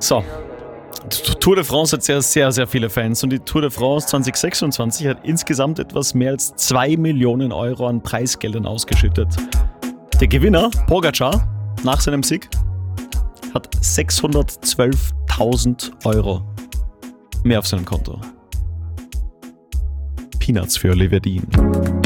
So, die Tour de France hat sehr, sehr, sehr viele Fans und die Tour de France 2026 hat insgesamt etwas mehr als 2 Millionen Euro an Preisgeldern ausgeschüttet. Der Gewinner, Pogacar, nach seinem Sieg, hat 612.000 Euro mehr auf seinem Konto. Peanuts für Olivia Dean.